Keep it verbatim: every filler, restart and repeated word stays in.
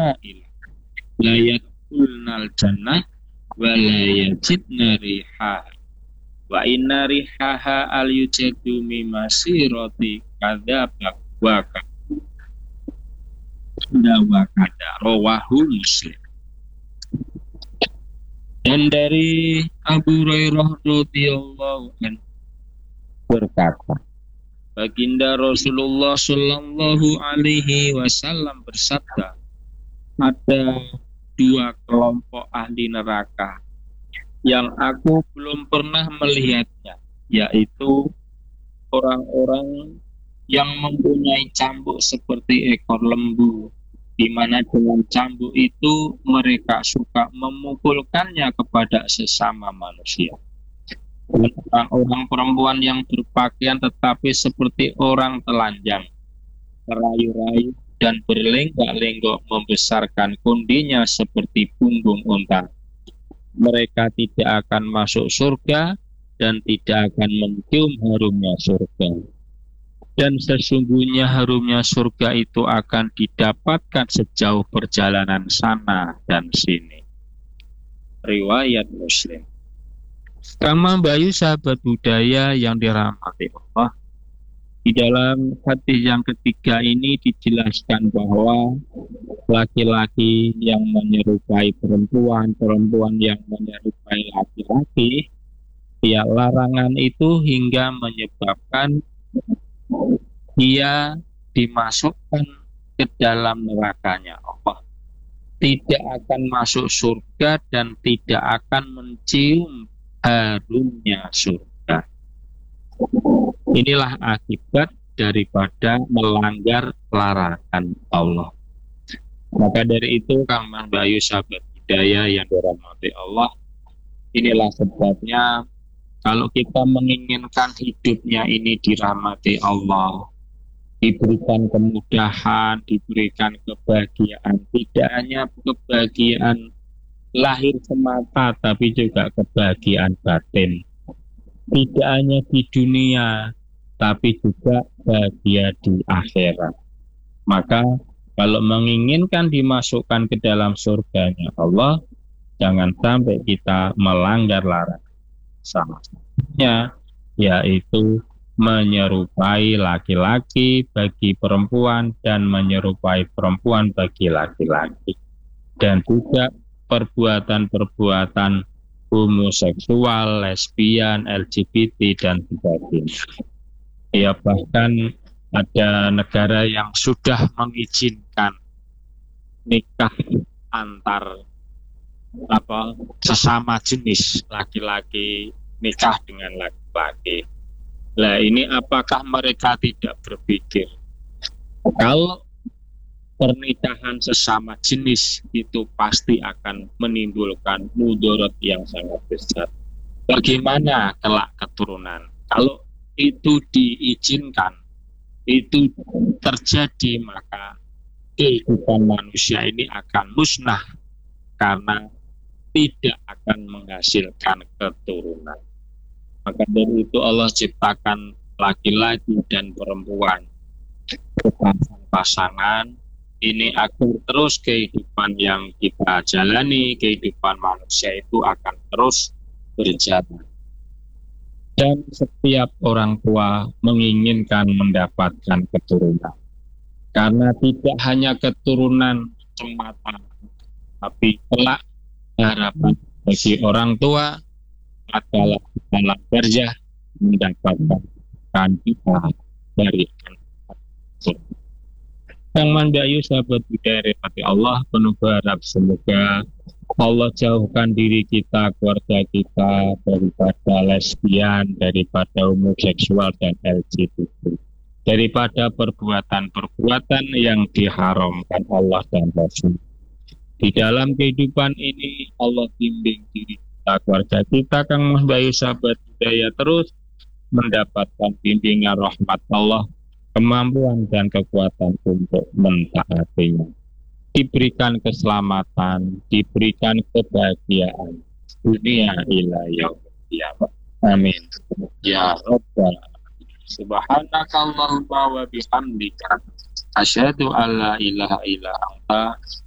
samail la yadkhulnal jannah wa la yajidna rihaha wa inna rihaha al yujadu mimasirati kadzaba wa kada wa kada rawahu Muslim. Dan dari Abu Hurairah radhiyallahu anhu berkata, baginda Rasulullah sallallahu alaihi wasallam bersabda, ada dua kelompok ahli neraka yang aku belum pernah melihatnya, yaitu orang-orang yang mempunyai cambuk seperti ekor lembu, di mana dengan cambuk itu mereka suka memukulkannya kepada sesama manusia. Dan orang-orang perempuan yang berpakaian tetapi seperti orang telanjang, merayu-rayu dan berlenggak-lenggok membesarkan kundinya seperti punggung unta. Mereka tidak akan masuk surga dan tidak akan mencium harumnya surga. Dan sesungguhnya harumnya surga itu akan didapatkan sejauh perjalanan sana dan sini. Riwayat Muslim. Kama Bayu sahabat budaya yang dirahmati Allah, di dalam hadis yang ketiga ini dijelaskan bahwa laki-laki yang menyerupai perempuan, perempuan yang menyerupai laki-laki, ya larangan itu hingga menyebabkan dia dimasukkan ke dalam nerakanya Allah, tidak akan masuk surga dan tidak akan mencium harumnya surga. Inilah akibat daripada melanggar larangan Allah. Maka dari itu Kang Mas Bayu sahabat hidayah yang dirahmati Allah, inilah sebabnya kalau kita menginginkan hidupnya ini dirahmati Allah, diberikan kemudahan, diberikan kebahagiaan, tidak hanya kebahagiaan lahir semata, tapi juga kebahagiaan batin. Tidak hanya di dunia, tapi juga bahagia di akhirat. Maka kalau menginginkan dimasukkan ke dalam surganya Allah, jangan sampai kita melanggar larangan. Sama satunya yaitu menyerupai laki-laki bagi perempuan dan menyerupai perempuan bagi laki-laki, dan juga perbuatan-perbuatan homoseksual, lesbian, L G B T dan sebagainya. Ya, bahkan ada negara yang sudah mengizinkan nikah antar apa sesama jenis, laki-laki nikah dengan laki-laki. Nah, ini apakah mereka tidak berpikir kalau pernikahan sesama jenis itu pasti akan menimbulkan mudarat yang sangat besar? Bagaimana kelak keturunan? Kalau itu diizinkan, itu terjadi, maka kehidupan manusia ini akan musnah karena tidak akan menghasilkan keturunan. Maka dari itu Allah ciptakan laki-laki dan perempuan pasangan ini agar terus kehidupan yang kita jalani, kehidupan manusia itu akan terus berjalan. Dan setiap orang tua menginginkan mendapatkan keturunan, karena tidak hanya keturunan semata, tapi kelak harapan bagi orang tua adalah dalam kerja mendapatkan kandidat dari anak. Yang mandayu sahabat budaya repati Allah, penuh berharap semoga Allah jauhkan diri kita, keluarga kita daripada lesbian, daripada homoseksual dan L G B T, daripada perbuatan-perbuatan yang diharamkan Allah dan Rasul. Di dalam kehidupan ini Allah bimbing diri kita, keluarga kita, Kang Mas Bayu sahabat budaya terus mendapatkan bimbingan rahmat Allah, kemampuan dan kekuatan untuk mentaatinya, diberikan keselamatan, diberikan kebahagiaan dunia ila yaumil qiyamah. Amin ya rabbal alamin. Subhanakallahumma wa bihamdika asyhadu alla ilaha illa anta